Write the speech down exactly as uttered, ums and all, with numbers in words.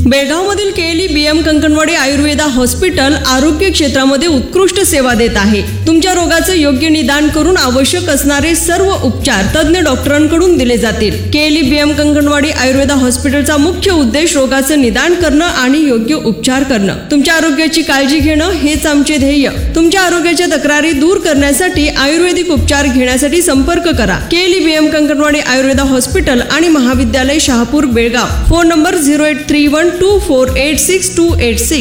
बेळगावमधील KLE BM Kankanwadi Ayurveda hospital आरोग्य क्षेत्रामध्ये उत्कृष्ट सेवा देत आहे. तुमच्या रोगाचं योग्य निदान करून आवश्यक असणारे सर्व उपचार तज्ञ डॉक्टरांकडून दिले जातील. केएलई बीएम कंकणवाडी आयुर्वेदा हॉस्पिटलचा मुख्य उद्देश रोगाचं निदान करणं आणि योग्य उपचार करणं. तुमच्या आरोग्याची काळजी घेणं हेच आमचे ध्येय. तुमच्या आरोग्याच्या तक्रारी दूर करण्यासाठी आयुर्वेदिक उपचार घेण्यासाठी संपर्क करा. KLE BM Kankanwadi Ayurveda hospital आणि महाविद्यालय Shahapur Belgaum. Phone number zero eight three one two four eight six to eight six.